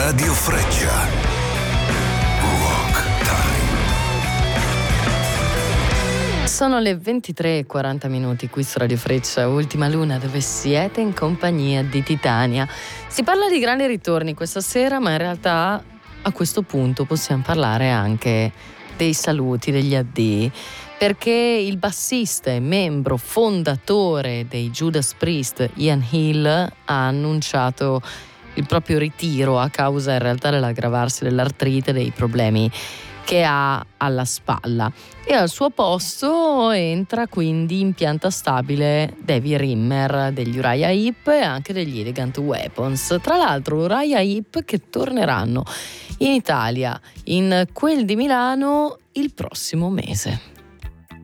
Radio Freccia. Rock Time. Sono le 23:40 qui su Radio Freccia, Ultima Luna, dove siete in compagnia di Titania. Si parla di grandi ritorni questa sera, ma in realtà a questo punto possiamo parlare anche dei saluti, degli addii, perché il bassista e membro fondatore dei Judas Priest, Ian Hill, ha annunciato il proprio ritiro a causa in realtà dell'aggravarsi dell'artrite e dei problemi che ha alla spalla, e al suo posto entra quindi in pianta stabile Davey Rimmer degli Uriah Heep e anche degli Elegant Weapons. Tra l'altro Uriah Heep che torneranno in Italia, in quel di Milano, il prossimo mese.